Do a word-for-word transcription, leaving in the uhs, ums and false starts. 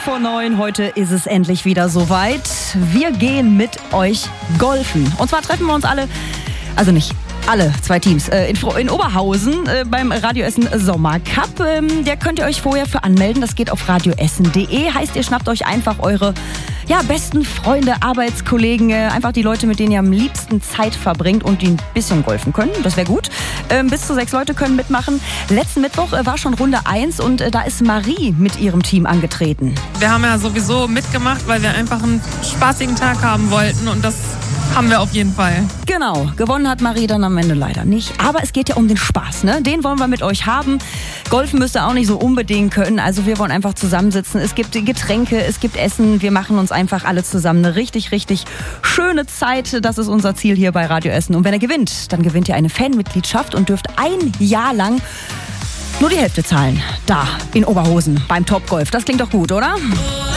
vor neun. Heute ist es endlich wieder soweit. Wir gehen mit euch golfen. Und zwar treffen wir uns alle, also nicht alle zwei Teams, äh, in, in Oberhausen äh, beim Radioessen Sommercup. Ähm, der könnt ihr euch vorher für anmelden. Das geht auf radioessen punkt de. Heißt, ihr schnappt euch einfach eure ja, besten Freunde, Arbeitskollegen, äh, einfach die Leute, mit denen ihr am liebsten Zeit verbringt und die ein bisschen golfen können. Das wäre gut. Ähm, bis zu sechs Leute können mitmachen. Letzten Mittwoch äh, war schon Runde eins und äh, da ist Marie mit ihrem Team angetreten. Wir haben ja sowieso mitgemacht, weil wir einfach einen spaßigen Tag haben wollten und das haben wir auf jeden Fall. Genau, gewonnen hat Marie dann am Ende leider nicht. Aber es geht ja um den Spaß, ne? Den wollen wir mit euch haben. Golfen müsst ihr auch nicht so unbedingt können. Also wir wollen einfach zusammensitzen. Es gibt Getränke, es gibt Essen. Wir machen uns einfach alle zusammen eine richtig, richtig schöne Zeit. Das ist unser Ziel hier bei Radio Essen. Und wenn ihr gewinnt, dann gewinnt ihr eine Fanmitgliedschaft und dürft ein Jahr lang nur die Hälfte zahlen. Da in Oberhausen beim Topgolf. Das klingt doch gut, oder?